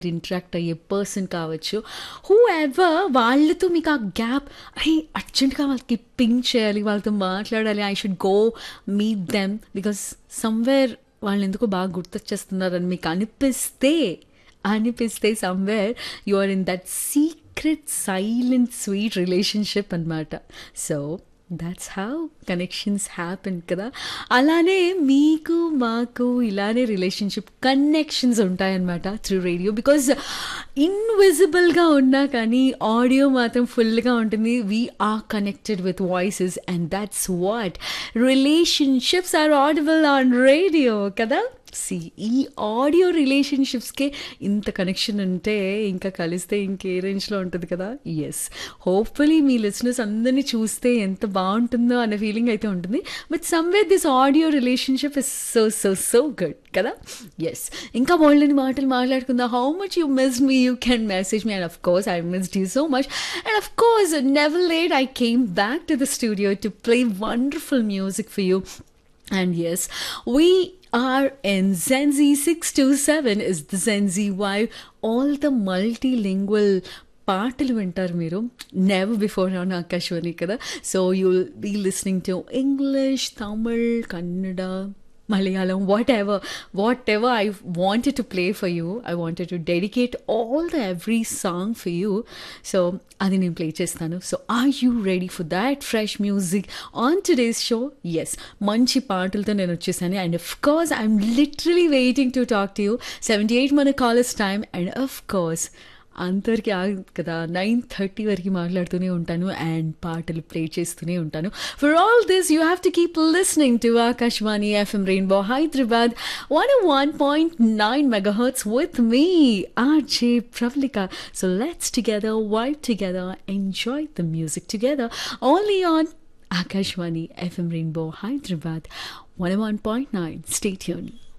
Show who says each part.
Speaker 1: Interact అయ్యే person కావచ్చు, who ever వాళ్ళతో మీకు ఆ గ్యాప్ అరే అర్జెంట్గా వాళ్ళకి పింక్ చేయాలి, వాళ్ళతో మాట్లాడాలి, I should go meet them because somewhere వాళ్ళు ఎందుకో బాగా గుర్తొచ్చేస్తున్నారని మీకు అనిపిస్తే somewhere you are in that secret silent sweet relationship అనమాట. So that's how connections happen కదా. అలానే మీకు మాకు ఇలానే రిలేషన్షిప్ కనెక్షన్స్ ఉంటాయన్నమాట త్రూ రేడియో. బికాజ్ ఇన్విజిబుల్గా ఉన్నా కానీ ఆడియో మాత్రం ఫుల్గా ఉంటుంది. We are connected with voices and that's what relationships are audible on radio కదా. సి ఈ ఆడియో రిలేషన్షిప్స్కే ఇంత కనెక్షన్ ఉంటే ఇంకా కలిస్తే ఇంకే రేంజ్లో ఉంటుంది కదా. ఎస్, హోప్ఫుల్లీ మీ లిసనర్స్ అందరినీ చూస్తే ఎంత బాగుంటుందో అనే ఫీలింగ్ అయితే ఉంటుంది. But somewhere this audio relationship is so so so good కదా. ఎస్, ఇంకా వాళ్ళని మాటలు మాట్లాడుకుందాం. How much you missed me, you can message me, and of course I missed you so much. And of course never late I came back to the studio to play wonderful music for you. And yes, we are in Zen Z 627 is the Zen Z vibe. All the multilingual పాటలు వింటారు మీరు never before on Akashvani కదా. So you will be listening to English, Tamil, Kannada, Malayalam, whatever I wanted to play for you, I wanted to dedicate every song for you. So, adi nenu play chestanu. So, are you ready for that fresh music on today's show? Yes, manchi paatulto nenu vachesanu, and of course, I'm literally waiting to talk to you. 78 mana callers time, and of course, అందరికీ కదా 9:30 వరకు మాట్లాడుతూనే ఉంటాను and పాటలు play చేస్తూనే ఉంటాను. For all this you have to keep listening to Akashvani FM rainbow Hyderabad 101.9 megahertz with me, RJ Pravlika. So let's together vibe together, enjoy the music together only on Akashwani FM Rainbow Hyderabad 101.9. Stay tuned.